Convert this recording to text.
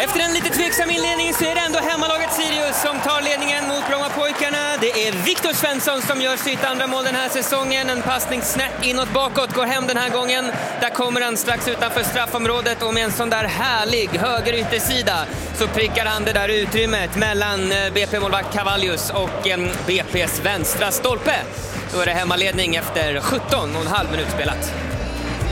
Efter en lite tveksam inledning så är det ändå hemmalaget Sirius som tar ledningen mot Brommapojkarna. Det är Viktor Svensson som gör sitt andra mål den här säsongen. En passning snett inåt bakåt, går hem den här gången. Där kommer han strax utanför straffområdet och med en sån där härlig höger yttersida så prickar han det där utrymmet mellan BP-målvakt Cavallius och BP's vänstra stolpe. Då är det hemmaledning efter 17,5 minut spelat.